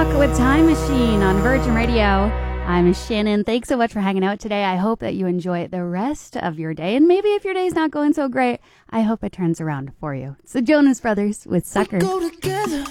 Talk with Time Machine on Virgin Radio. I'm Shannon. Thanks so much for hanging out today. I hope that you enjoy the rest of your day. And maybe if your day's not going so great, I hope it turns around for you. It's the Jonas Brothers with Sucker. We go together.